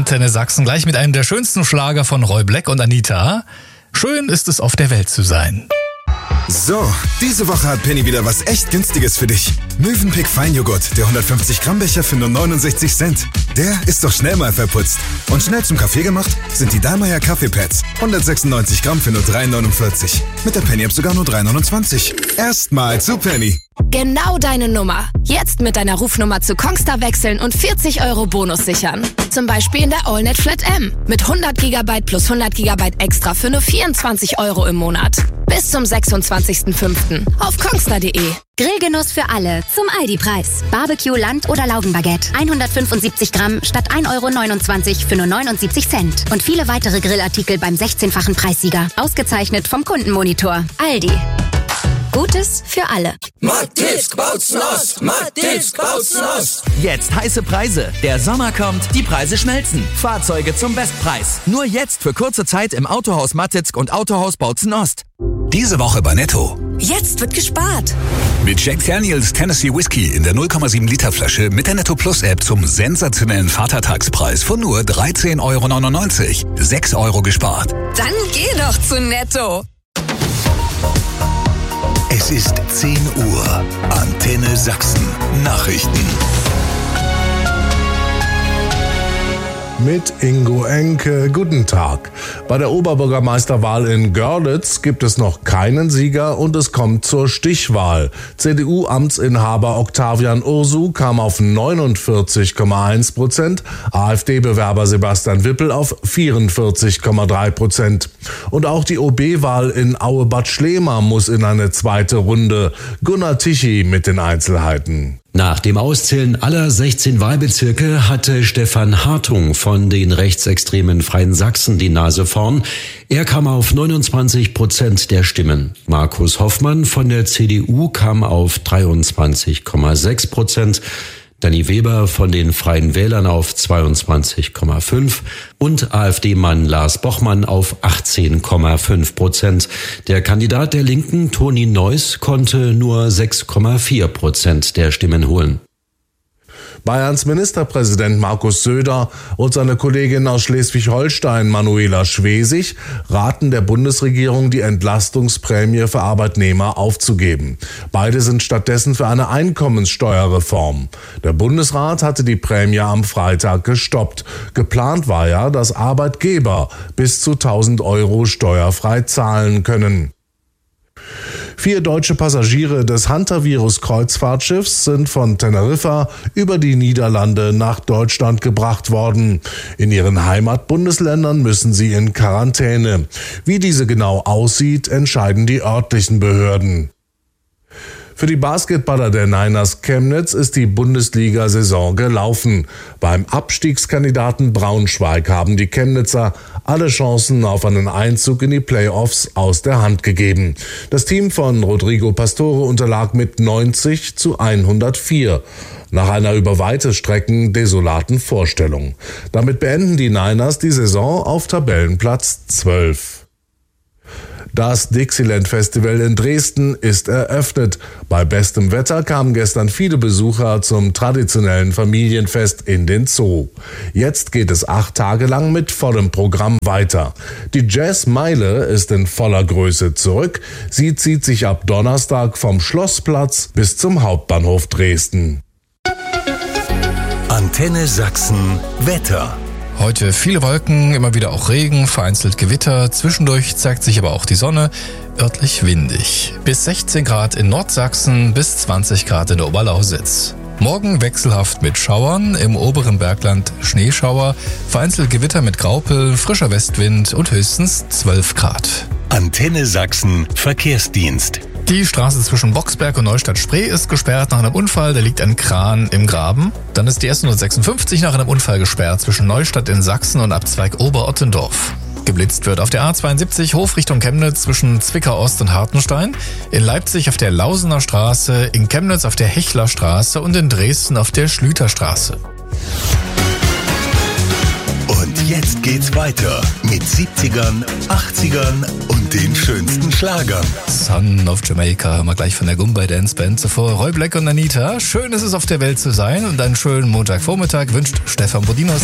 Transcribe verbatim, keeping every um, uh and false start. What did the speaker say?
Antenne Sachsen gleich mit einem der schönsten Schlager von Roy Black und Anita. Schön ist es, auf der Welt zu sein. So, diese Woche hat Penny wieder was echt Günstiges für dich. Mövenpick Feinjoghurt, der hundertfünfzig Gramm Becher für nur neunundsechzig Cent. Der ist doch schnell mal verputzt. Und schnell zum Kaffee gemacht sind die Dallmayr Kaffeepads. hundertsechsundneunzig Gramm für nur drei neunundvierzig. Mit der Penny-App sogar nur drei neunundzwanzig. Erstmal zu Penny. Genau deine Nummer. Jetzt mit deiner Rufnummer zu Kongstar wechseln und vierzig Euro Bonus sichern. Zum Beispiel in der AllNet Flat M. Mit hundert Gigabyte plus hundert Gigabyte extra für nur vierundzwanzig Euro im Monat. Bis zum sechsundzwanzigsten fünften auf kongstar punkt de. Grillgenuss für alle zum Aldi-Preis. Barbecue, Land- oder Laugenbaguette. hundertfünfundsiebzig Gramm statt ein Euro neunundzwanzig für nur neunundsiebzig Cent. Und viele weitere Grillartikel beim sechzehnfachen Preissieger. Ausgezeichnet vom Kundenmonitor. Aldi. Gutes für alle. Mattis Bautznos, Mattis Bautznos. Jetzt heiße Preise. Der Sommer kommt, die Preise schmelzen. Fahrzeuge zum Bestpreis. Nur jetzt für kurze Zeit im Autohaus Mattitzk und Autohaus Bautzen Ost. Diese Woche bei Netto. Jetzt wird gespart. Mit Jack Daniels Tennessee Whiskey in der null Komma sieben Liter Flasche mit der Netto Plus App zum sensationellen Vatertagspreis von nur dreizehn Euro neunundneunzig. sechs Euro gespart. Dann geh doch zu Netto. Es ist zehn Uhr. Antenne Sachsen. Nachrichten. Mit Ingo Enke. Guten Tag. Bei der Oberbürgermeisterwahl in Görlitz gibt es noch keinen Sieger und es kommt zur Stichwahl. C D U-Amtsinhaber Octavian Ursu kam auf neunundvierzig Komma eins Prozent, AfD-Bewerber Sebastian Wippel auf vierundvierzig Komma drei Prozent. Und auch die O B-Wahl in Aue-Bad Schlema muss in eine zweite Runde. Gunnar Tichy mit den Einzelheiten. Nach dem Auszählen aller sechzehn Wahlbezirke hatte Stefan Hartung von den rechtsextremen Freien Sachsen die Nase vorn. Er kam auf neunundzwanzig Prozent der Stimmen. Markus Hoffmann von der C D U kam auf dreiundzwanzig Komma sechs Prozent. Danny Weber von den Freien Wählern auf zweiundzwanzig Komma fünf und AfD-Mann Lars Bochmann auf achtzehn Komma fünf Prozent. Der Kandidat der Linken, Toni Neuss, konnte nur sechs Komma vier Prozent der Stimmen holen. Bayerns Ministerpräsident Markus Söder und seine Kollegin aus Schleswig-Holstein Manuela Schwesig raten der Bundesregierung, die Entlastungsprämie für Arbeitnehmer aufzugeben. Beide sind stattdessen für eine Einkommenssteuerreform. Der Bundesrat hatte die Prämie am Freitag gestoppt. Geplant war ja, dass Arbeitgeber bis zu tausend Euro steuerfrei zahlen können. Vier deutsche Passagiere des Hantavirus-Kreuzfahrtschiffs sind von Teneriffa über die Niederlande nach Deutschland gebracht worden. In ihren Heimatbundesländern müssen sie in Quarantäne. Wie diese genau aussieht, entscheiden die örtlichen Behörden. Für die Basketballer der Niners Chemnitz ist die Bundesliga-Saison gelaufen. Beim Abstiegskandidaten Braunschweig haben die Chemnitzer alle Chancen auf einen Einzug in die Playoffs aus der Hand gegeben. Das Team von Rodrigo Pastore unterlag mit neunzig zu hundertvier. Nach einer über weite Strecken desolaten Vorstellung. Damit beenden die Niners die Saison auf Tabellenplatz zwölf. Das Dixieland Festival in Dresden ist eröffnet. Bei bestem Wetter kamen gestern viele Besucher zum traditionellen Familienfest in den Zoo. Jetzt geht es acht Tage lang mit vollem Programm weiter. Die Jazzmeile ist in voller Größe zurück. Sie zieht sich ab Donnerstag vom Schlossplatz bis zum Hauptbahnhof Dresden. Antenne Sachsen Wetter. Heute viele Wolken, immer wieder auch Regen, vereinzelt Gewitter. Zwischendurch zeigt sich aber auch die Sonne, örtlich windig. Bis sechzehn Grad in Nordsachsen, bis zwanzig Grad in der Oberlausitz. Morgen wechselhaft mit Schauern, im oberen Bergland Schneeschauer, vereinzelt Gewitter mit Graupel, frischer Westwind und höchstens zwölf Grad. Antenne Sachsen Verkehrsdienst. Die Straße zwischen Boxberg und Neustadt-Spree ist gesperrt nach einem Unfall. Da liegt ein Kran im Graben. Dann ist die S hundertsechsundfünfzig nach einem Unfall gesperrt zwischen Neustadt in Sachsen und Abzweig Oberottendorf. Geblitzt wird auf der A zweiundsiebzig Hof Richtung Chemnitz zwischen Zwickau-Ost und Hartenstein, in Leipzig auf der Lausener Straße, in Chemnitz auf der Hechler Straße und in Dresden auf der Schlüterstraße. Und jetzt geht's weiter mit siebzigern, achtzigern und den schönsten Schlagern. Son of Jamaica, hören wir gleich von der Goombay Dance Band. Zuvor Roy Black und Anita. Schön ist es, auf der Welt zu sein und einen schönen Montagvormittag wünscht Stefan Bodinos.